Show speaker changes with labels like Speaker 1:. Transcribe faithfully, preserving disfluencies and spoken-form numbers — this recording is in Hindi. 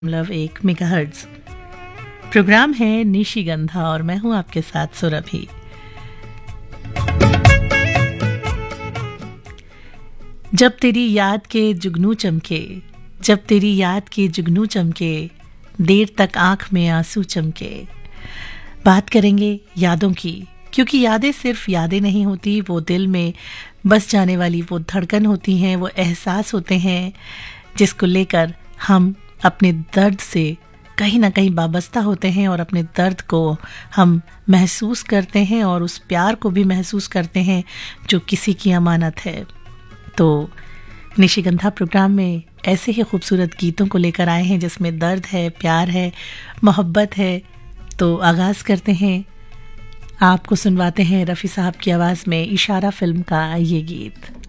Speaker 1: लव एक मेगाहर्ट्ज़ प्रोग्राम है निशिगंधा और मैं हूं आपके साथ सुरभि। जब तेरी याद के जुगनू चमके, जब तेरी याद के जुगनू चमके, देर तक आंख में आंसू चमके। बात करेंगे यादों की, क्योंकि यादें सिर्फ यादें नहीं होती, वो दिल में बस जाने वाली वो धड़कन होती हैं, वो एहसास होते हैं जिसको लेकर हम अपने दर्द से कहीं ना कहीं वाबस्ता होते हैं और अपने दर्द को हम महसूस करते हैं और उस प्यार को भी महसूस करते हैं जो किसी की अमानत है। तो निशिगंधा प्रोग्राम में ऐसे ही खूबसूरत गीतों को लेकर आए हैं जिसमें दर्द है, प्यार है, मोहब्बत है। तो आगाज़ करते हैं, आपको सुनवाते हैं रफ़ी साहब की आवाज़ में इशारा फिल्म का ये गीत।